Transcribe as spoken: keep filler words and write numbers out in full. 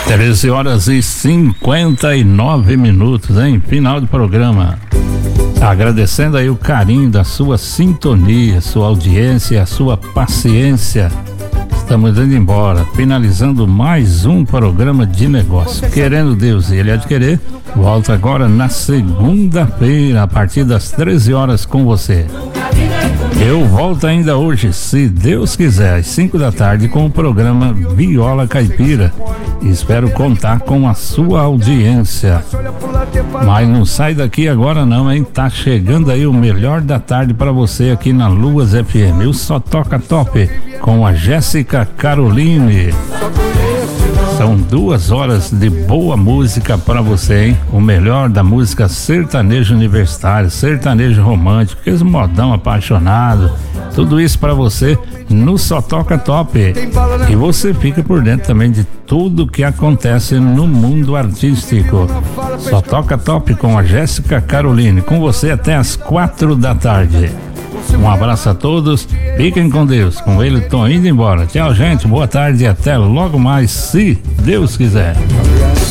treze horas e cinquenta e nove minutos, hein? Final do programa. Agradecendo aí o carinho da sua sintonia, sua audiência, a sua paciência. Estamos indo embora, finalizando mais um programa de negócio. Querendo Deus e Ele há de querer, volta agora na segunda-feira, a partir das treze horas com você. Eu volto ainda hoje, se Deus quiser, às cinco da tarde com o programa Viola Caipira. Espero contar com a sua audiência. Mas não sai daqui agora não, hein? Tá chegando aí o melhor da tarde para você aqui na Luas F M. Eu só toca top com a Jéssica Caroline. São duas horas de boa música para você, hein? O melhor da música sertanejo universitário, sertanejo romântico, aqueles modão apaixonado, tudo isso para você no Só Toca Top. E você fica por dentro também de tudo que acontece no mundo artístico. Só Toca Top com a Jéssica Caroline, com você até as quatro da tarde. Um abraço a todos, fiquem com Deus, com ele tô indo embora. Tchau, gente, boa tarde e até logo mais, se Deus quiser.